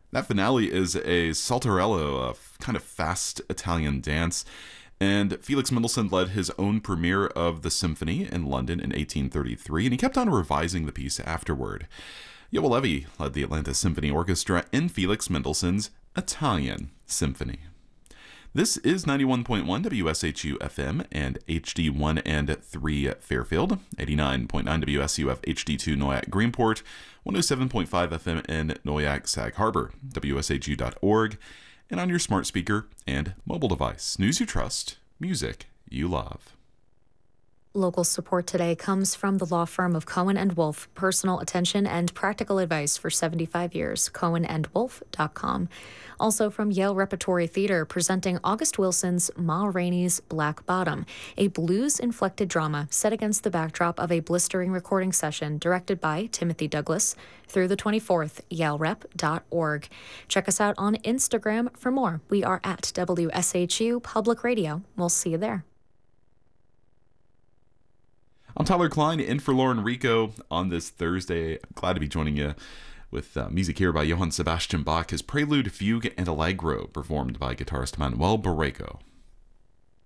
That finale is a saltarello, a kind of fast Italian dance. And Felix Mendelssohn led his own premiere of the symphony in London in 1833, and he kept on revising the piece afterward. Yoel Levi led the Atlanta Symphony Orchestra in Felix Mendelssohn's Italian Symphony. This is 91.1 WSHU FM and HD1 and 3 Fairfield, 89.9 WSUF HD2 Noyak Greenport, 107.5 FM in Noyak Sag Harbor, WSHU.org, and on your smart speaker and mobile device. News you trust, music you love. Local support today comes from the law firm of Cohen & Wolf, personal attention and practical advice for 75 years, cohenandwolf.com. Also from Yale Repertory Theater, presenting August Wilson's Ma Rainey's Black Bottom, a blues-inflected drama set against the backdrop of a blistering recording session directed by Timothy Douglas through the 24th, yalerep.org. Check us out on Instagram for more. We are at WSHU Public Radio. We'll see you there. I'm Tyler Klein, in for Lauren Rico on this Thursday. Glad to be joining you with music here by Johann Sebastian Bach, his Prelude, Fugue, and Allegro, performed by guitarist Manuel Barreto.